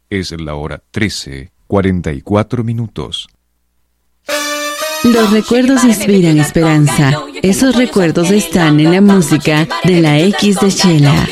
Es la hora 13:44. Los recuerdos inspiran esperanza. Esos recuerdos están en la música de la X de Chela.